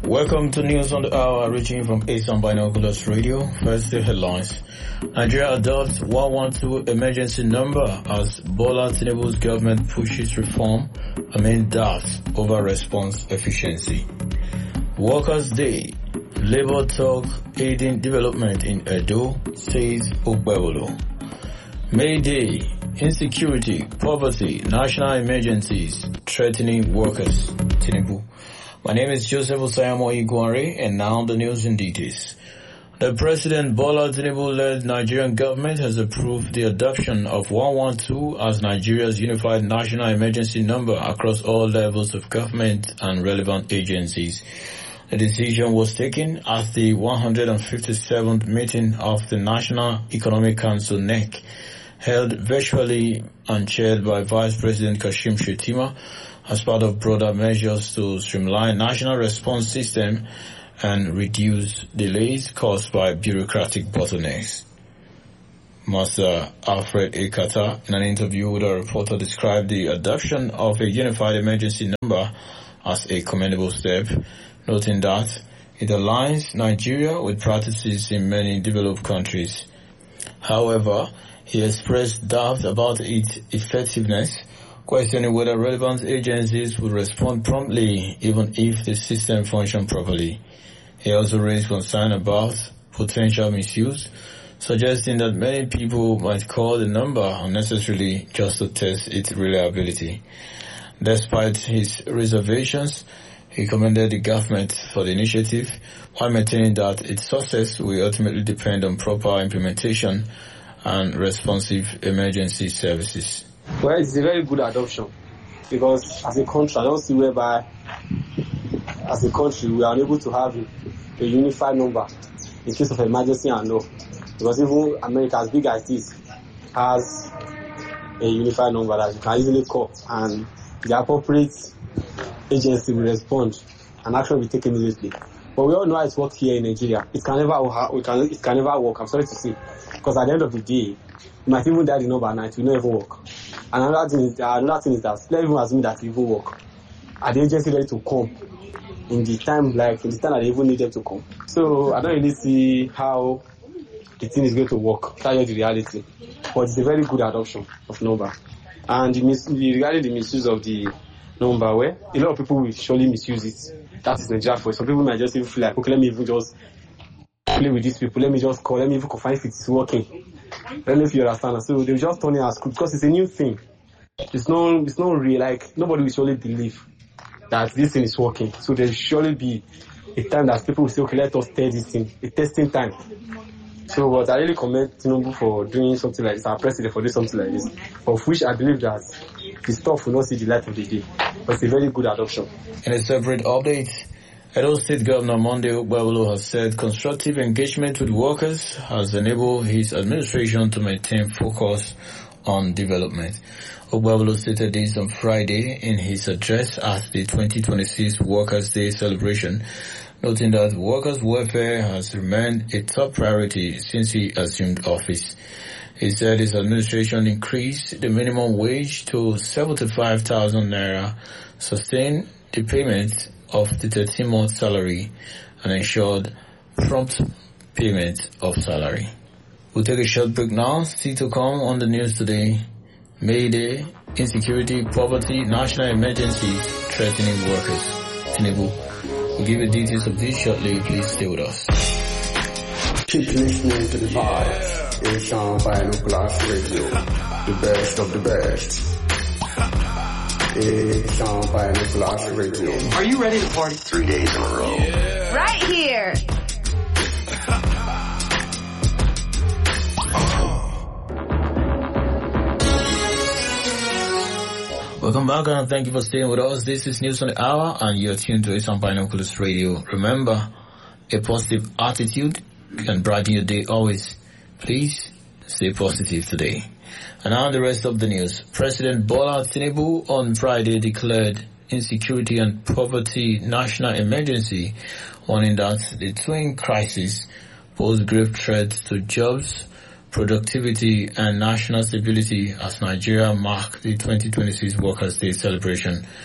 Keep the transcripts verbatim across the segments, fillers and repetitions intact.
Welcome to News on the Hour, reaching from Asan Binoculars Radio. First, the headlines. Nigeria adopts one one two emergency number as Bola Tinubu's government pushes reform amid doubts over response efficiency. Workers' Day. Labour talk aiding development in Edo, says Ogbewolo. May Day. Insecurity, poverty, national emergencies threatening workers. Tinubu. My name is Joseph Osayamo Iguare, and now the news in details. The President Bola Tinubu-led Nigerian government has approved the adoption of one one two as Nigeria's unified national emergency number across all levels of government and relevant agencies. The decision was taken at the one hundred fifty-seventh meeting of the National Economic Council N E C, held virtually and chaired by Vice President Kashim Shettima as part of broader measures to streamline national response system and reduce delays caused by bureaucratic bottlenecks. Master Alfred Ekata, in an interview with a reporter, described the adoption of a unified emergency number as a commendable step, noting that it aligns Nigeria with practices in many developed countries. However, he expressed doubt about its effectiveness, questioning whether relevant agencies would respond promptly even if the system functioned properly. He also raised concern about potential misuse, suggesting that many people might call the number unnecessarily just to test its reliability. Despite his reservations, he commended the government for the initiative, while maintaining that its success will ultimately depend on proper implementation and responsive emergency services. Well, it's a very good adoption because as a country, I don't see whereby as a country we are unable to have a, a unified number in case of emergency and law. Because even America, as big as this, has a unified number that you can easily call and the appropriate agency will respond and action will be taken immediately. But we all know how it works here in Nigeria. It can never, it can, it can never work. I'm sorry to say, because at the end of the day, you might even dial the number at night, it will not even work. And another thing is, uh, another thing is that let's even assume that it will work. Are the agency ready to come in the time, like in the time that they even need them to come? So I don't really see how the thing is going to work. That's the reality. But it's a very good adoption of number. And the mis- regarding the misuse of the number, where a lot of people will surely misuse it. That is Nigeria for it. Some people might just even feel like, okay, let me even just play with these people. Let me just call. Let me even confirm if it's working. I don't know if you understand. So they'll just turn it as good because it's a new thing. It's not, it's not real. Like, nobody will surely believe that this thing is working. So there'll surely be a time that people will say, okay, let us test this thing. A testing time. So, but I really commend Tinubu for doing something like this, our president for doing something like this, of which I believe that the stuff will not see the light of the day. But it's a very good adoption. In a separate update, Edo State Governor Monday Ogbewolo has said constructive engagement with workers has enabled his administration to maintain focus on development. Ogbewolo stated this on Friday in his address at the twenty twenty-six Workers' Day celebration, noting that workers' welfare has remained a top priority since he assumed office. He said his administration increased the minimum wage to seventy-five thousand naira, sustained the payment of the thirteen-month salary, and ensured prompt payment of salary. We'll take a short break now. Still to come on the news today. May Day, insecurity, poverty, national emergencies threatening workers. Tinubu. We'll give you details of this shortly. Please stay with us. Keep listening to the vibes. Asan Binoculars Radio. The best of the best. Asan Binoculars Radio. Are you ready to party? Three days in a row. Yeah. Right here. Welcome back and thank you for staying with us. This is News on the Hour and you're tuned to Asan Binoculars Radio. Remember, a positive attitude can brighten your day always. Please stay positive today. And now the rest of the news. President Bola Tinubu on Friday declared insecurity and poverty national emergency, warning that the twin crises pose grave threats to jobs, productivity and national stability as Nigeria mark the twenty twenty-six Workers' Day celebration.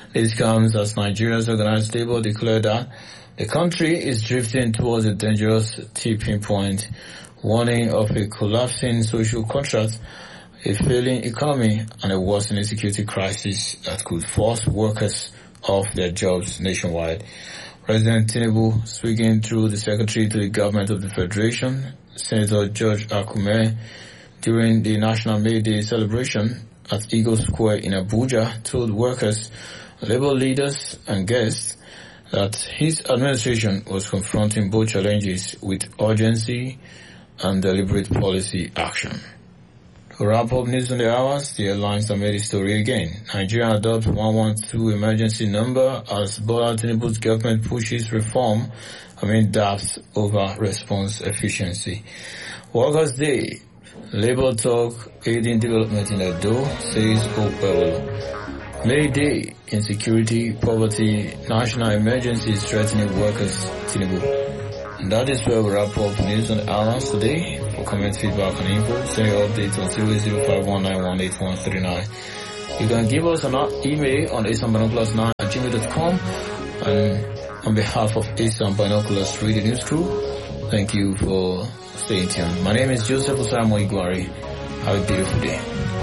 This comes as Nigeria's organized labor declared that the country is drifting towards a dangerous tipping point, warning of a collapsing social contract, a failing economy, and a worsening security crisis that could force workers off their jobs nationwide. President Tinubu, speaking through the Secretary to the Government of the Federation, Senator George Akume, during the National May Day celebration at Eagle Square in Abuja, told workers, labor leaders, and guests that his administration was confronting both challenges with urgency and deliberate policy action. To wrap up news on the hours, the headlines that made the story again. Nigeria adopts one one two emergency number as Bola Tinubu's government pushes reform amid doubts over response efficiency. Workers' Day, Labour talk aiding development in Edo, says Opel. May Day, insecurity, poverty, national emergencies threatening workers, Tinubu. And that is where we wrap up news on the hours today. For comment, feedback, and info, send your updates on zero zero five one nine one eight one three nine. You can give us an email on asan binoculars nine at gmail dot com. And on behalf of Asan Binoculars Radio News Crew, thank you for staying tuned. My name is Joseph Osamo Iguari. Have a beautiful day.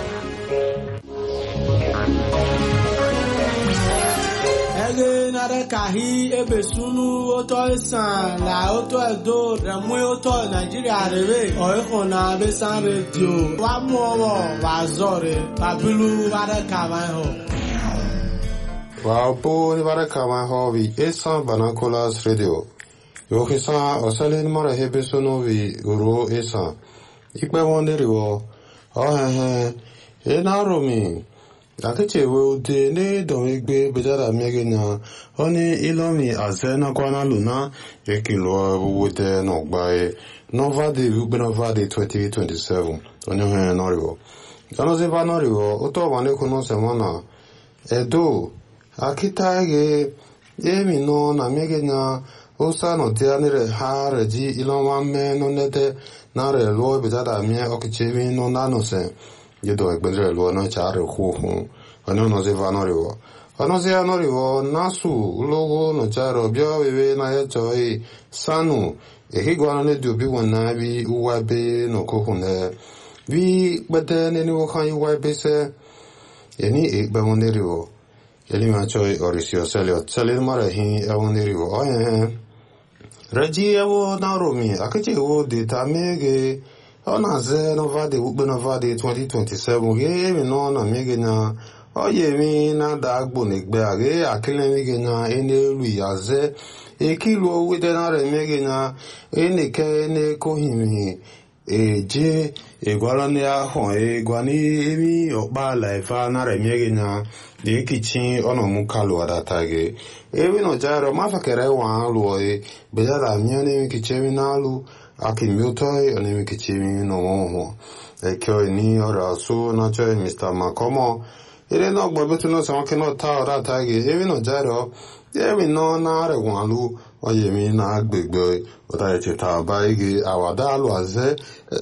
Kahi ebesunu oto isan la oto edo remu oto Nigeria rebe oikona besan radio wa mowo wa zore babilu wada kawan ho wa bo ni wada kawan ho vi Asan Binoculars Radio yo kisa osalin mara hebesunu vi uro Asan ikpe wonderiwo oh he he na romi Akache wo de ne don egbe bejara megenya oni ilomi azena kwana luna ekilo wo de no gbae nova de nova de twenty twenty-seven oni he noriwo kano se va noriwo oto wane kuno semana edo akita ge emi no na megenya osa no de anire ha reji iloma me no nete na re lo bejara me okichemi no nano se yedo ekbedre lo no chare khu ano no se va noriwo ano se anoriwo nasu logo no charo bio bebe na ye choi sanu e ki gwana ne du bi wona bi uwa be no ko hunde bi bede ne ni wo kan uwa be se eni e ba woneriwo yeli ma choi orisio selio selin mara hi e woneriwo o he reji e wo na romi akache wo de tamege ona ze no va de ugbe no va de twenty twenty-seven ge mi no na mege na oye mi na da agbo negbe age akile mege na enelu yaze ekilu we de na re mege na enike ne kohimi eje egwara ni ahon egwani emi opa life na re mege na de kitchen ono mu kalu adatage ebi no jaro mafakere wa lu e bejara mi oni kitchen na lu Aki Miltoy and Mikichimi no more. A koi ni or a so not Mister Macomo. It is not but to know some cannot tell that I give even no jaro. There we know not a one lu or ye mean a big boy, but I tell Baigi our dal was there.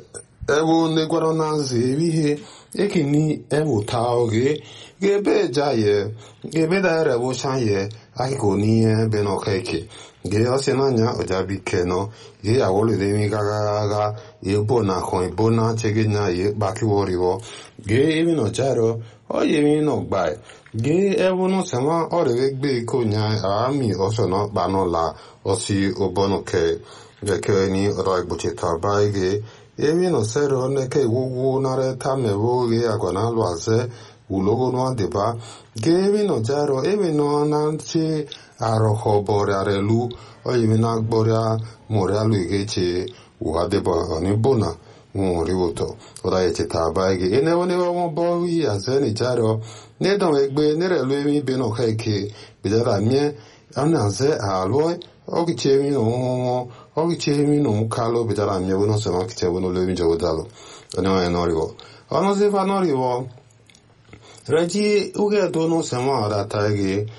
Evo Neguaronazi, we hear Ekini Evo Tauge, Gebe Jaye, Gebe da Revolution ye, Akoni Benokeke. Ge osenanya ojabi keno ge awole de mi gaga ye bona kon bona chegenya ye baki woriwo ge emi no jaro o ye mi no gbai ge ewu no sama ore gbe ko nya ami oso no ba no la osi obono ke ge ke ni ro igboche ta bai ge emi no sero ne ke wuwu na re ta me wo ge agona lo ase ulogo no deba ge emi no jaro emi no na chi Aroho boreare lu oyi na gboria moralu igeche uadeba oni bona moriwoto ora eche tabaige ene woni wo bowi azeni jaro ne don egbe ne re lu emi be no keke bidara mie anaze aloi ogichemi no ogichemi no kalo bidara mie wono se ma kite wono lu emi jodalo ono enoriwo ono se vanoriwo reji uge dono se ma ara taige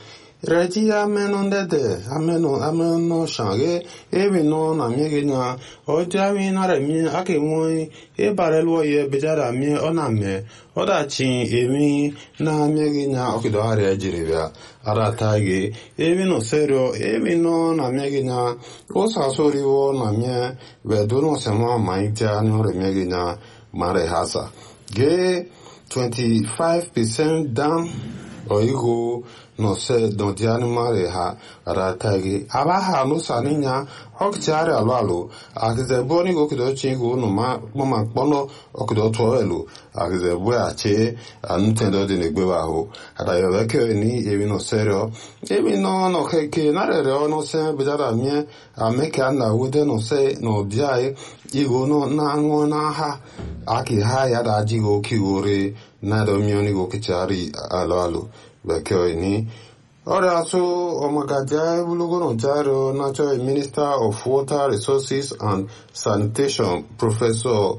Reji ameno ndede, ameno ameno shange, ebi no na miege nya, oja mi na remi ake moi, e barelwo ye bejara mi oname, oda chin emi na miege nya okido are jiribia, ara tage, ebi no serio, ebi no na miege nya, osa sori wo na mie, vedo no sema maikja no re miege nya, mare hasa. Ge twenty-five percent down, oigo, no se don diani mare ha ratagi abaha no saninya okchare alalo akize boni go kido chingu no ma mama pono okido toelu akize bo ache anutendo de negbewa ho ada yo veke ni ebi no serio ebi no no keke na re no se bejara mie ameke anda wude no se no diai igo no na ngo na ha aki ha ya da jigo kigore na do mioni go kichari alalo Bekyo ni ora so omagaja bulugono jaro natural Minister of Water Resources and Sanitation Professor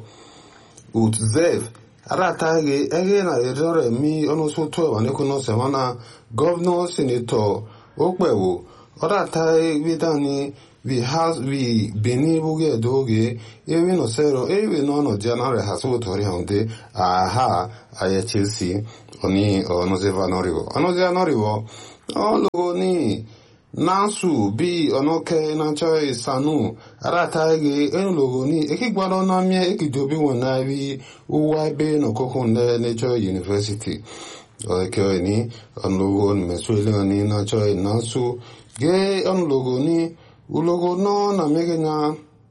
Utzev aratage ege na erore mi ono so to wa nekuno semana Governor Senator Okpewo ora tai bidani we has we beni buge doge ewe no sero ewe no no janare hasu tori honde aha aye Chelsea oni ono zeva norivo ono zeva norivo olo ni nasu bi ono ke na choi sanu arata ege en logo ni ekigbaro na mi ekidobi wona wi uwa be no kokunde Nature University o ke ni ono logo mesuele ni na choi nasu ge ono logo ni ulogo no na megena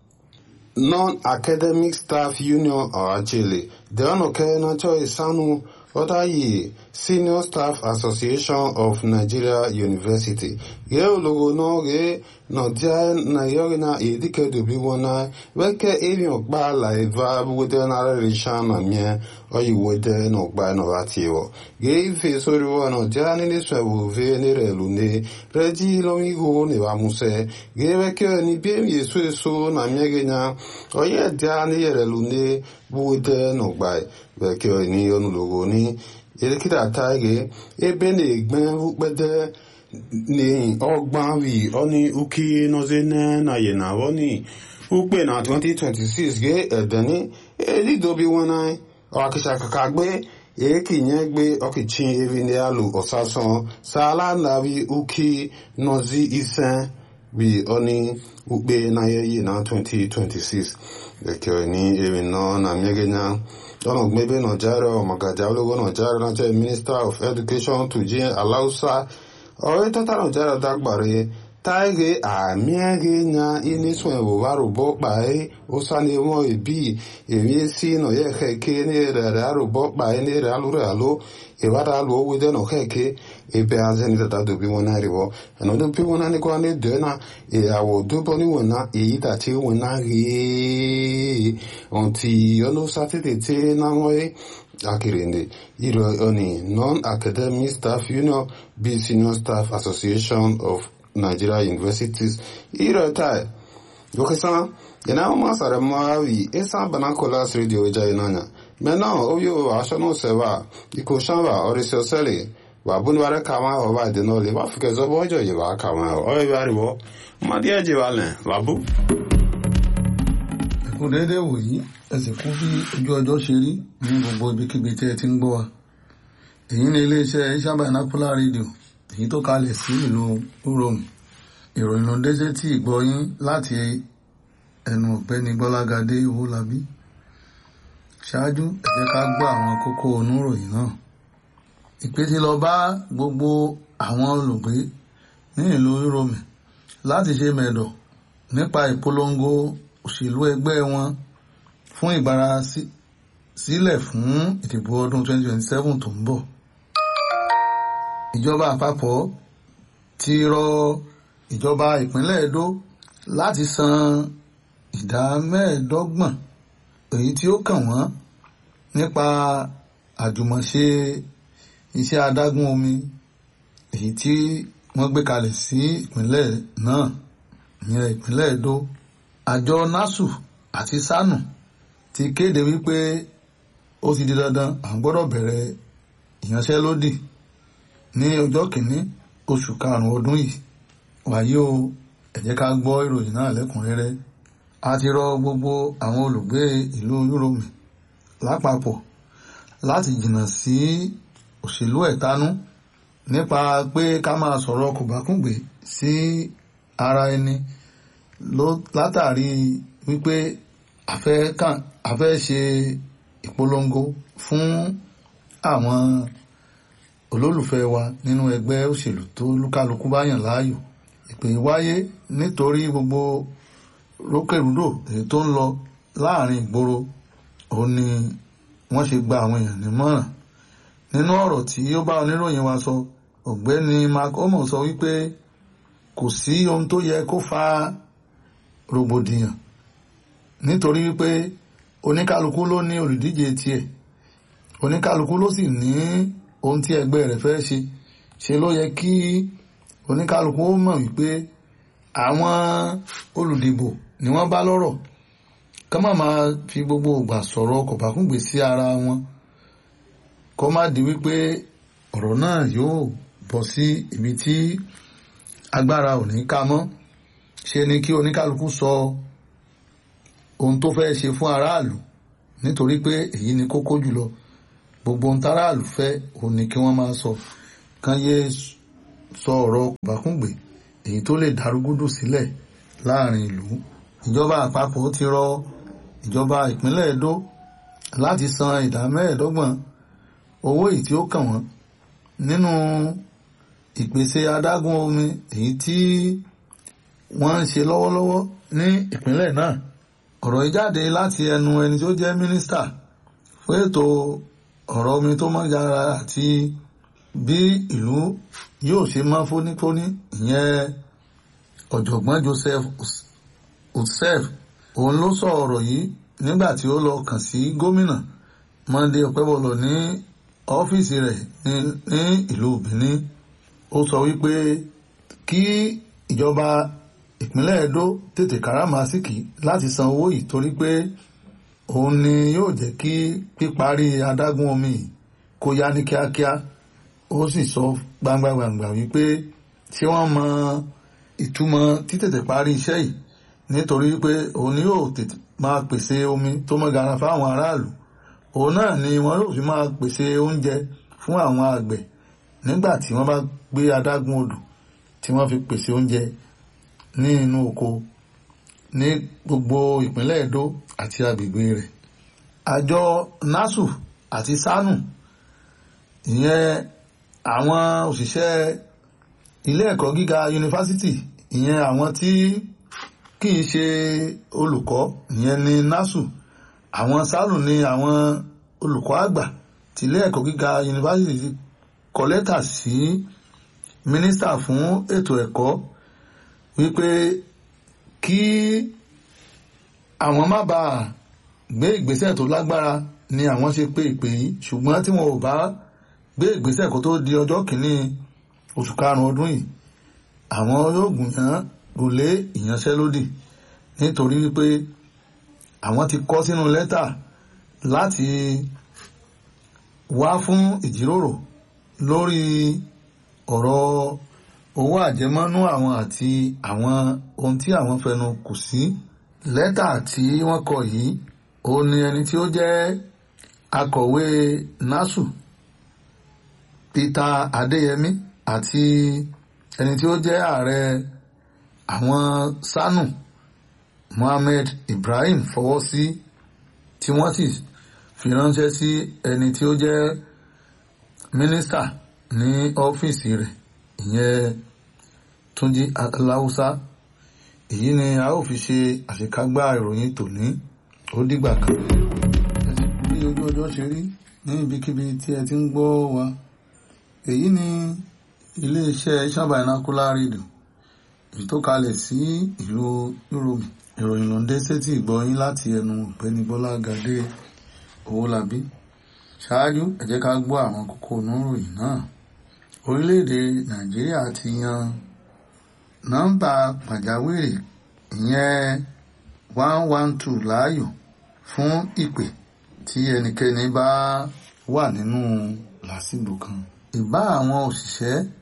non-academic staff union or actually the ono ke na choi sanu Oda yi Senior Staff Association of Nigeria University. Ge logo no ge no dia na yoga na edike dobi wona weke ebi okpa la eva wude na rishan na mie oyi wude no gba no atiwo. Ge ife sori wo no dia ni ni swebu ve ni relu ne reji lo mi go ne ba muse ge weke ni bi mi so so na mie ge nya oye dia ni relu ne wude no gba weke ni onu logo ni elekita tage ebe na egben ukpede ni ogban wi oni uki nozene na yena oni ukpe na twenty twenty-six ge edeni edi dobi wona akisha kakagbe ekinye gbe okichin evini alu osason sala na wi uki nozi isen wi oni ukpe na ye na twenty twenty-six ekyo ni evino na miegenya Donald Mebe no jaro magajalo no jaro na Minister of Education to Jean Alausa o tata no jaro dagbare taige a miege nya iniswe wo waru bo bai osani mo ebi emi si no ye keke ni ra ru bo bai ni ra lu ra lu e wara lu o de no keke e be azeni tata do bi wona riwo no do bi wona ni ko ni de na e awo do bo ni wona e ita ti wona ri onti ono satete te na moe akirende iro oni non-academic staff union be Senior Staff Association of Nigeria Universities iro tai Yokesa ina o masare mawi esa banakolas radio jainanya mena obyo ashono sewa ikoshamba orisosele wa bunware kama o ba denole wa fikezo bojo ye wa kama o e bariwo madia jewale babu ko dede woyi ese ku bi ojú ọjọ́ ṣe rí ní gbogbo ibikíbi tí ẹ ti ń gbọ́ wa èyí ni iléeṣẹ́ Ìṣàbà Nakola Radio èyí tó kalẹ̀ sí ìlú Uromi ìròyìn ló dé sétí ìgbọ́yín láti ẹnu ọ̀gbẹ́ni Gbọ́lágadé Owólabí ṣáájú ẹ jẹ́ ká gbọ́ àwọn kókó oníròyìn náà ìpè ti lọ bá gbogbo àwọn olùgbé ní ìlú Uromi láti ṣe mẹ̀dọ̀ nípa ìpolongo òṣèlú ẹgbẹ́ wọn fún ìgbára sílẹ̀ fún ìdìbò ọdún twenty twenty-seven tó ń bọ̀. Ìjọba àpapọ̀ ti rọ ìjọba ìpínlẹ̀ Edo láti san ìdá mẹ́ẹ̀ẹ́dọ́gbọ̀n èyí tí ó kàn wọ́n nípa àjùmọ̀ṣe iṣẹ́ adágún omi èyí tí wọ́n gbé kalẹ̀ sí ìpínlẹ̀ náà ìyẹn ìpínlẹ̀ Edo. Àjọ NASU àti SANU ti kéde wípé ó ti di dandan à ń gbọ́dọ̀ bẹ̀rẹ̀ ìyanṣẹ́lódì ní ọjọ́ kìíní oṣù karùn-ún ọdún yìí. Wàyí o, ẹ jẹ́ ká gbọ́ ìròyìn náà lẹ́kùnrẹ́rẹ́. A ti rọ gbogbo àwọn olùgbé ìlú Yúróòmù lápapọ̀ láti jìnnà sí òṣèlú ẹ̀tanú nípa pé ká máa sọ̀rọ̀ kòbákùngbé sí ara ẹni látàrí wípé a fẹ́ ṣe ìpolongo fún àwọn olólùfẹ́ wa nínú ẹgbẹ́ òṣèlú tó lúkálukú bá yàn láàyò. Ìpè wáyé nítorí gbogbo rókèrúdò èyí tó ń lọ láàrin ìgboro. Òun ni wọ́n ṣe gba àwọn èèyàn nímọ̀ràn. Nínú ọ̀rọ̀ tí ó bá oníròyìn wa sọ, ọ̀gbẹ́ni Mark Omo sọ wípé kò sí ohun tó yẹ kó fa rògbòdìyàn nítorí wípé oníkálukú ló ní olùdíje tiẹ̀, oníkálukú ló sì ní ohun tí ẹgbẹ́ rẹ̀ fẹ́ ṣe. Ṣe ló yẹ kí oníkálukú ó mọ̀ wípé àwọn olùdìbò ni wọ́n bá lọ́rọ̀, ká má máa fi gbogbo ìgbà sọ̀rọ̀ kòbákùngbé sí ara wọn, kó má di wípé ọ̀rọ̀ náà yóò bọ́ sí ibi tí agbára ò ní ká mọ́. Ṣe ni kí oníkálukú sọ ohun tó fẹ́ ṣe fún aráàlú, nítorí pé èyí ni kókó jùlọ. Gbogbo ohun táráàlú fẹ́ òun ni kí wọ́n máa sọ, kán yé sọ ọ̀rọ̀ kòbákùngbé èyí tó lè darúgúdù sílẹ̀ láàrin ìlú. Ìjọba àpapọ̀ ti rọ ìjọba ìpínlẹ̀ Ẹdó láti san ìdá mẹ́ẹ̀ẹ́dọ́gbọ̀n owó èyí tí ó kàn wọ́n nínú ìpèsè adágún omi èyí tí wọ́n ń ṣe lọ́wọ́lọ́wọ́ ní ìpínlẹ̀ náà. Ọ̀rọ̀ yìí jáde láti ẹnu ẹni tó jẹ́ mínísítà fún ètò ọ̀rọ̀ omi tó mọ́ yára àti bí ìlú yóò ṣe mọ́ fónífóní, ìyẹn ọ̀jọ̀gbọ́n Joseph Utsef. Òun ló sọ ọ̀rọ̀ yìí nígbà tí ó lọ kàn sí gómìnà Monday Ọpẹ́bọlọ ní ọ́fíìsì rẹ̀ ní ìlú Benin. Ó sọ wípé kí ìjọba ìpínlẹ̀ Ẹdó tètè káràmásìkì láti san owó yìí, torí pé òun ni yóò jẹ́ kí píparí adágún omi kó yá ní kíákíá. Ó sì sọ gbangba-gbangba wípé ṣé wọ́n mọ ìtumọ̀ títètè parí iṣẹ́ yìí, nítorí pé òun ni yóò tètè máa pèsè omi tó mọ́ gara fáwọn aráàlú. Òun náà ni wọ́n yóò fi máa pèsè oúnjẹ fún àwọn àgbẹ̀ nígbà tí wọ́n bá gbé adágún odò tí wọ́n fi pèsè oúnjẹ ní inú oko ní gbogbo ìpínlẹ̀ Ẹdó àti agbègbè rẹ̀. Àjọ NASU àti SANU, ìyẹn àwọn òṣìṣẹ́ ilé ẹ̀kọ́ gíga yunifásitì, ìyẹn àwọn tí kìí ṣe olùkọ́, ìyẹn ni NASU. Àwọn SANU ni àwọn olùkọ́ àgbà tí ilé ẹ̀kọ́ gíga yunifásitì kọ lẹ́tà sí mínísítà fún ètò ẹ̀kọ́ wípé kí àwọn má bàa gbé ìgbésẹ̀ tó lágbára ni àwọn ṣe pé ìpè yìí, ṣùgbọ́n tí wọn ò bá gbé ìgbésẹ̀ kó tó di ọjọ́ kìíní oṣù karùn-ún ọdún yìí, àwọn yóò gùnyàn gòlé ìyanṣẹ́lódì, nítorí wípé àwọn ti kọ sínú lẹ́tà láti wá fún ìjíròrò lórí ọ̀rọ̀ owó àjẹmọ́nú àwọn àti àwọn ohun tí àwọn fẹnu kò sí. Lẹ́tà tí wọ́n kọ yìí, òun ni ẹni tí ó jẹ́ akọ̀wé NASU Peter Adéyẹmí àti ẹni tí ó jẹ́ ààrẹ àwọn SANU Mohammed Ibrahim fọwọ́ sí, tí wọ́n sì fi ránṣẹ́ sí ẹni tí ó jẹ́ mínísítà ní ọ́fíìsì rẹ̀, ìyẹn Túnjí Aláùsá. Èyí ni a ó fi ṣe àṣekágbá ìròyìn tòní. Ó dìgbà kan. Bí ojú ọjọ́ ṣe rí ní ibikíbi tí ẹ ti ń gbọ́ wa, èyí ni iléeṣẹ́ Asian Binocular Radio èyí tó kalẹ̀ sí ìlú Yúróòmù. Ìròyìn ló ń dé sétí ìgbọ́yín láti ẹnu ọ̀gbẹ́ni Bọ́lá Gàdé Owólabí. Ṣáájú ẹ jẹ́ ká gbọ́ àwọn kókó oníròyìn náà. Orílẹ̀-èdè Nàìjíríà ti yan nọ́mbà pàjáwìrì ìyẹn one one two láàyò fún ìpè tí ẹnikẹ́ni bá wà nínú làásìgbò kan. Ìbá àwọn òṣìṣẹ́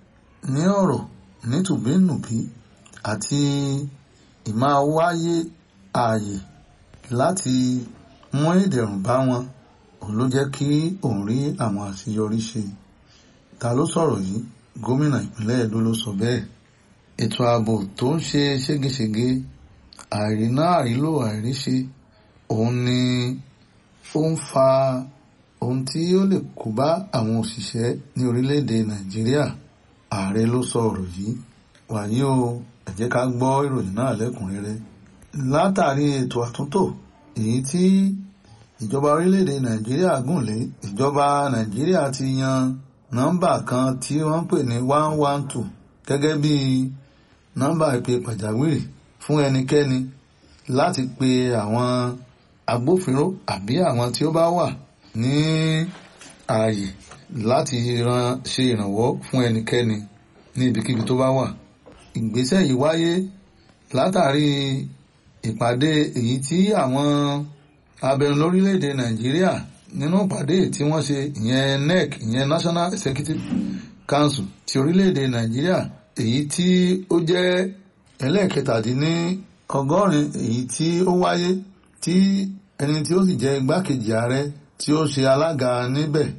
ní ọ̀rọ̀ nítùbínùbí àti ìmáa wáyé ààyè láti mú ìdẹ̀rùn bá wọn òun ló jẹ́ kí òun rí àwọn àṣeyọrí ṣe. Ta ló sọ̀rọ̀ yìí? Gómìnà ìpínlẹ̀ Ẹdó ló sọ bẹ́ẹ̀. Ètò ààbò tó ń ṣe ségesège, àìríná àrílò àìríṣe, òun ni ó ń fa ohun tí ó lè kó bá àwọn òṣìṣẹ́ ní orílẹ̀-èdè Nàìjíríà. Ààrẹ ló sọ ọ̀rọ̀ yìí. Wàyí o, ẹ jẹ́ ká gbọ́ ìròyìn náà lẹ́kùnrẹ́rẹ́. Látàrí ètò àtúntò èyí tí ìjọba orílẹ̀-èdè Nàìjíríà gùn lé, ìjọba Nàìjíríà ti yan nọ́mbà kan tí wọ́n ń pè ní one one two gẹ́gẹ́ bí nọ́mbà ìpè pàjáwìrì fún ẹnikẹ́ni láti pe àwọn agbófinró àbí àwọn tí ó bá wà ní ààyè láti ran ṣe ìrànwọ́ fún ẹnikẹ́ni ní ibikíbi tó bá wà. Ìgbésẹ̀ yìí wáyé látàrí ìpàdé èyí tí àwọn abẹnú lórílẹ̀-èdè Nàìjíríà nínú ìpàdé tí wọ́n ṣe ìyẹn N E C, ìyẹn National Executive Council ti orílẹ̀-èdè Nàìjíríà, èyí tí ó jẹ́ ẹlẹ́ẹ̀kẹtàdínní ọgọ́rin èyí tí ó wáyé, tí ẹni tí ó sì jẹ́ igbákejì ààrẹ tí ó ṣe alága níbẹ̀